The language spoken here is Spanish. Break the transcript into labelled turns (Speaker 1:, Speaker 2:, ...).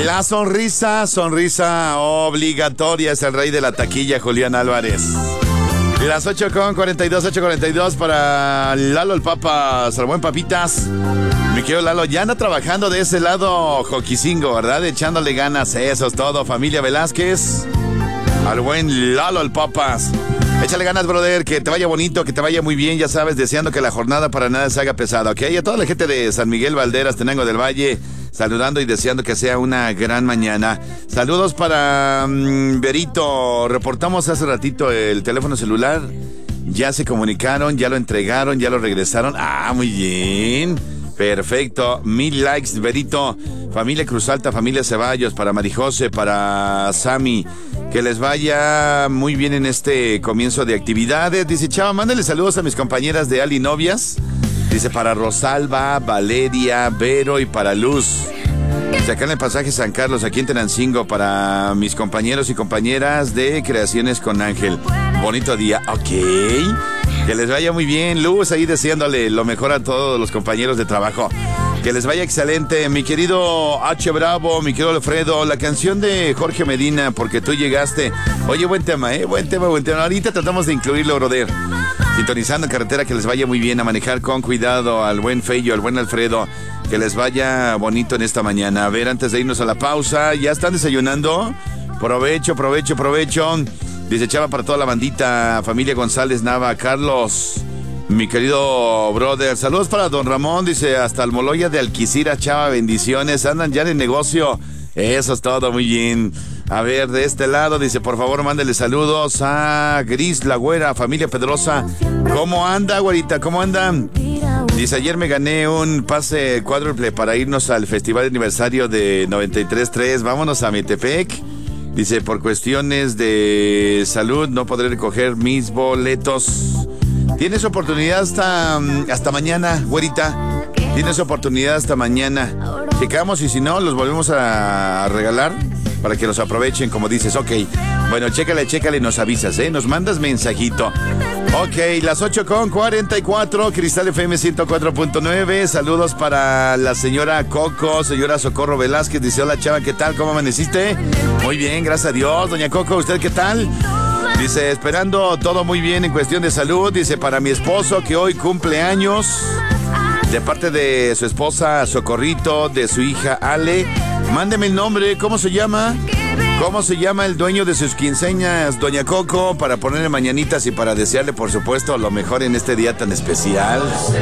Speaker 1: La sonrisa obligatoria es el rey de la taquilla, Julián Álvarez. Las 8:42 para Lalo el Papas, el buen Papitas. Mi querido Lalo, ya anda trabajando de ese lado joquicingo, ¿verdad? Echándole ganas, eso es todo. Familia Velázquez, al buen Lalo el Papas. Échale ganas, brother, que te vaya bonito, que te vaya muy bien, ya sabes, deseando que la jornada para nada se haga pesada, ¿ok? Y a toda la gente de San Miguel Valderas, Tenango del Valle, saludando y deseando que sea una gran mañana. Saludos para Berito. Reportamos hace ratito el teléfono celular. Ya se comunicaron, ya lo entregaron, ya lo regresaron. Ah, muy bien. Perfecto. 1000 likes, Berito. Familia Cruz Alta, familia Ceballos, para Marijose, para Sammy. Que les vaya muy bien en este comienzo de actividades. Dice, Chava, mándale saludos a mis compañeras de Ali Novias. Dice, para Rosalba, Valeria, Vero y para Luz. Dice, acá en el pasaje San Carlos, aquí en Tenancingo, para mis compañeros y compañeras de Creaciones con Ángel. Bonito día, ok. Que les vaya muy bien, Luz, ahí deseándole lo mejor a todos los compañeros de trabajo. Que les vaya excelente, mi querido H. Bravo, mi querido Alfredo, la canción de Jorge Medina, Porque tú llegaste. Oye, buen tema, buen tema. Ahorita tratamos de incluirlo, brother. Sintonizando en carretera, que les vaya muy bien, a manejar con cuidado, al buen Feyo, al buen Alfredo, que les vaya bonito en esta mañana. A ver, antes de irnos a la pausa, ¿ya están desayunando? Provecho. Dice, Chava, para toda la bandita, familia González Nava, Carlos, mi querido brother. Saludos para don Ramón, dice, hasta Almoloya de Alquicira, Chava, bendiciones. Andan ya en negocio. Eso es todo, muy bien. A ver, de este lado, dice, por favor, mándele saludos a Gris, la güera, familia Pedrosa. ¿Cómo anda, güerita? ¿Cómo andan? Dice, ayer me gané un pase cuádruple para irnos al festival de aniversario de 93.3. Vámonos a Metepec. Dice, por cuestiones de salud no podré recoger mis boletos. Tienes oportunidad hasta mañana, güerita. Tienes oportunidad hasta mañana. Checamos y si no, los volvemos a regalar para que los aprovechen, como dices. Ok, bueno, chécale y nos avisas, nos mandas mensajito. Ok, las 8:44, Cristal FM 104.9. Saludos para la señora Coco, señora Socorro Velázquez. Dice, hola, Chava, ¿qué tal? ¿Cómo amaneciste? Muy bien, gracias a Dios. Doña Coco, ¿usted qué tal? Dice, esperando todo muy bien en cuestión de salud. Dice, para mi esposo que hoy cumple años, de parte de su esposa Socorrito, de su hija Ale. Mándeme el nombre, ¿cómo se llama? ¿Cómo se llama el dueño de sus quinceañas, Doña Coco? Para ponerle mañanitas y para desearle, por supuesto, lo mejor en este día tan especial.